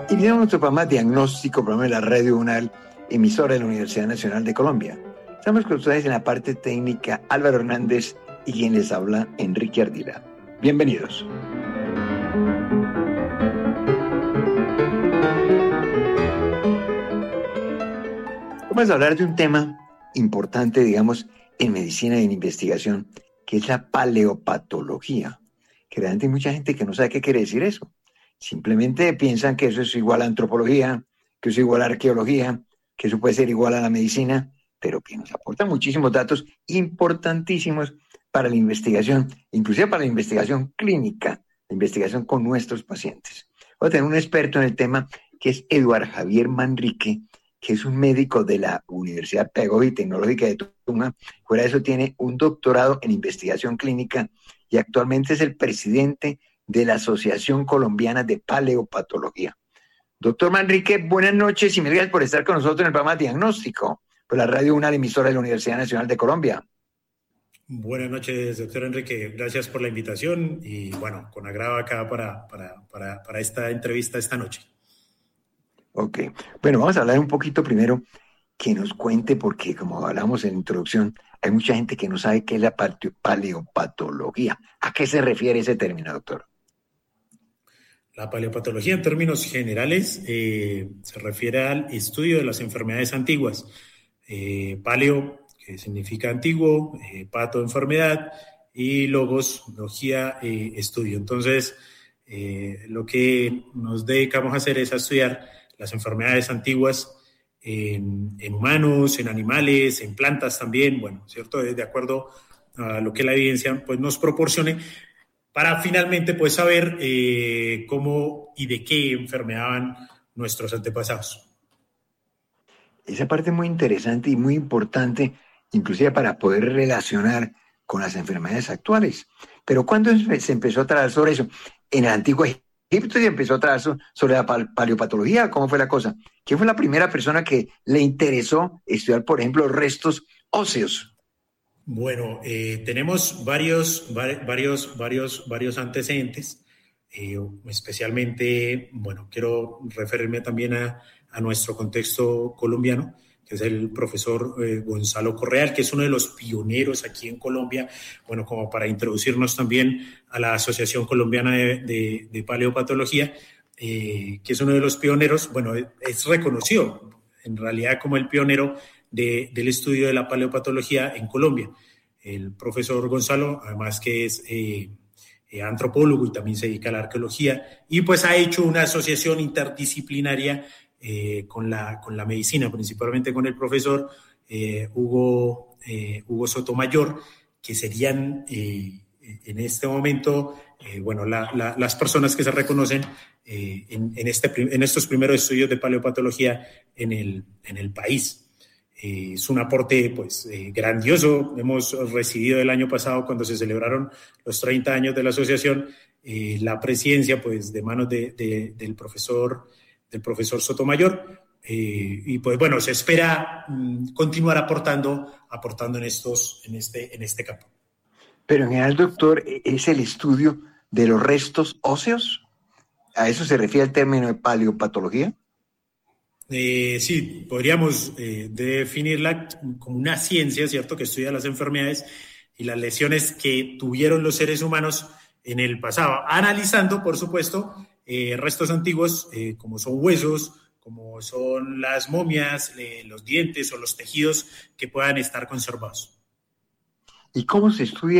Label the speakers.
Speaker 1: Y viene nuestro programa diagnóstico, programa de la Radio UNAL, emisora de la Universidad Nacional de Colombia. Estamos con ustedes en la parte técnica Álvaro Hernández y quien les habla, Enrique Ardila. Bienvenidos. Vamos a hablar de un tema importante, digamos, en medicina y en investigación, que es la paleopatología. Que realmente hay mucha gente que no sabe qué quiere decir eso. Simplemente piensan que eso es igual a antropología, que eso es igual a arqueología, que eso puede ser igual a la medicina, pero que nos aporta muchísimos datos importantísimos para la investigación, inclusive para la investigación clínica, la investigación con nuestros pacientes. Voy a tener un experto en el tema, que es Eduard Javier Manrique, que es un médico de la Universidad Pedagógica y Tecnológica de Tunja. Fuera de eso tiene un doctorado en investigación clínica y actualmente es el presidente de la Asociación Colombiana de Paleopatología. Doctor Manrique, buenas noches y mil gracias por estar con nosotros en el programa Diagnóstico, por la Radio UNAL, emisora de la Universidad Nacional de Colombia.
Speaker 2: Buenas noches, doctor Enrique. Gracias por la invitación y, bueno, con agrado acá para esta entrevista esta noche.
Speaker 1: Ok. Bueno, vamos a hablar un poquito primero, que nos cuente, porque como hablamos en la introducción, hay mucha gente que no sabe qué es la paleopatología. ¿A qué se refiere ese término, doctor?
Speaker 2: La paleopatología, en términos generales, se refiere al estudio de las enfermedades antiguas. Paleo, que significa antiguo, pato, enfermedad, y logos, logía, estudio. Entonces, lo que nos dedicamos a hacer es a estudiar las enfermedades antiguas en humanos, en animales, en plantas también, bueno, ¿cierto? De acuerdo a lo que la evidencia pues, nos proporcione, para finalmente pues saber cómo y de qué enfermeaban nuestros antepasados.
Speaker 1: Esa parte es muy interesante y muy importante, inclusive para poder relacionar con las enfermedades actuales. Pero ¿cuándo se empezó a trabajar sobre eso? En el antiguo Egipto se empezó a trabajar sobre la paleopatología. ¿Cómo fue la cosa? ¿Quién fue la primera persona que le interesó estudiar, por ejemplo, restos óseos?
Speaker 2: Bueno, tenemos varios antecedentes, especialmente, bueno, quiero referirme también a nuestro contexto colombiano, que es el profesor Gonzalo Correal, que es uno de los pioneros aquí en Colombia, bueno, como para introducirnos también a la Asociación Colombiana de Paleopatología, que es uno de los pioneros, bueno, es reconocido en realidad como el pionero del estudio de la paleopatología en Colombia. El profesor Gonzalo, además que es antropólogo y también se dedica a la arqueología, y pues ha hecho una asociación interdisciplinaria con la medicina, principalmente con el profesor Hugo Sotomayor, que serían en este momento bueno, las personas que se reconocen en estos primeros estudios de paleopatología en el país. Es un aporte pues grandioso. Hemos recibido el año pasado, cuando se celebraron los 30 años de la asociación, la presidencia pues de manos del profesor Sotomayor, y pues bueno, se espera continuar aportando en este campo.
Speaker 1: Pero en general, doctor, ¿es el estudio de los restos óseos? ¿A eso se refiere el término de paleopatología?
Speaker 2: Sí, podríamos definirla como una ciencia, ¿cierto?, que estudia las enfermedades y las lesiones que tuvieron los seres humanos en el pasado, analizando, por supuesto, restos antiguos como son huesos, como son las momias, los dientes o los tejidos que puedan estar conservados.
Speaker 1: ¿Y cómo se estudia